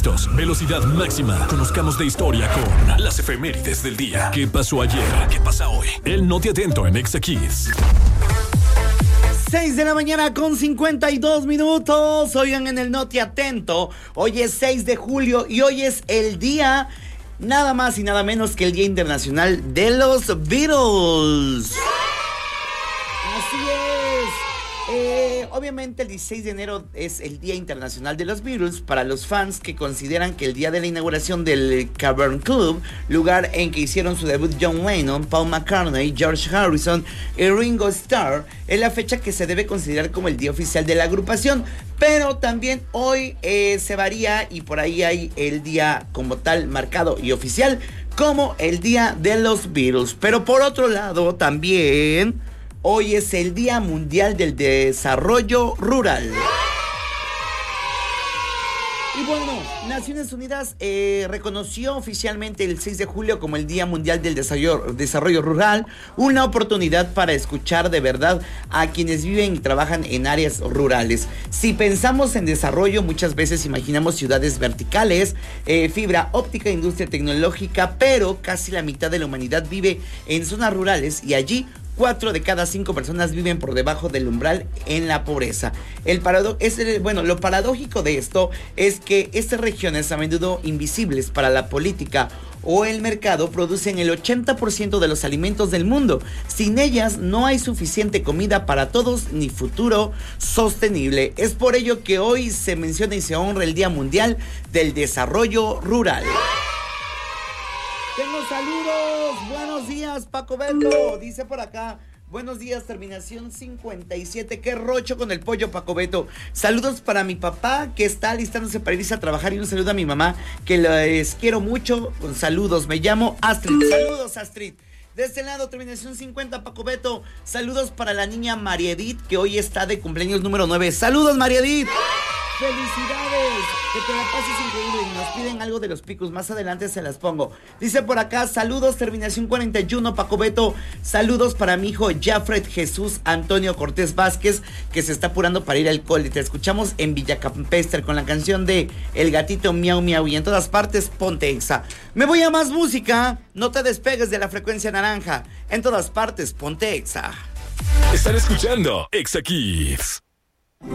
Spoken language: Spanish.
listos. Velocidad máxima. Conozcamos de historia con las efemérides del día. ¿Qué pasó ayer? ¿Qué pasa hoy? El Noti Atento en Exa Kids. 6 de la mañana con 52 minutos. Oigan, en el Noti Atento. Hoy es 6 de julio y hoy es el día, nada más y nada menos que el Día Internacional de los Beatles. Así es. Obviamente el 16 de enero es el Día Internacional de los Beatles para los fans que consideran que el día de la inauguración del Cavern Club, lugar en que hicieron su debut John Lennon, Paul McCartney, George Harrison y Ringo Starr, es la fecha que se debe considerar como el día oficial de la agrupación. Pero también hoy se varía y por ahí hay el día como tal marcado y oficial como el Día de los Beatles. Pero por otro lado también hoy es el Día Mundial del Desarrollo Rural. Y bueno, Naciones Unidas reconoció oficialmente el 6 de julio como el Día Mundial del Desarrollo Rural, una oportunidad para escuchar de verdad a quienes viven y trabajan en áreas rurales. Si pensamos en desarrollo, muchas veces imaginamos ciudades verticales, fibra óptica, industria tecnológica, pero casi la mitad de la humanidad vive en zonas rurales y allí 4 de cada 5 personas viven por debajo del umbral en la pobreza. Lo paradójico de esto es que estas regiones, a menudo invisibles para la política o el mercado, producen el 80% de los alimentos del mundo. Sin ellas no hay suficiente comida para todos ni futuro sostenible. Es por ello que hoy se menciona y se honra el Día Mundial del Desarrollo Rural. Tengo saludos, buenos días, Paco Beto, dice por acá, buenos días, terminación 57, qué rocho con el pollo, Paco Beto. Saludos para mi papá que está alistándose para irse a trabajar y un saludo a mi mamá que les quiero mucho, con saludos, me llamo Astrid, saludos Astrid. De este lado, terminación 50, Paco Beto, saludos para la niña María Edith que hoy está de cumpleaños número 9, saludos María Edith. ¡Felicidades! Que te la pases increíble. Y nos piden algo de los picos. Más adelante se las pongo. Dice por acá, saludos, terminación 41, Paco Beto. Saludos para mi hijo Jafred Jesús Antonio Cortés Vázquez, que se está apurando para ir al cole. Te escuchamos en Villacampestre con la canción de El Gatito Miau Miau. Y en todas partes, ponte Exa. Me voy a más música. No te despegues de la frecuencia naranja. En todas partes, ponte Exa. Están escuchando Exa Kids.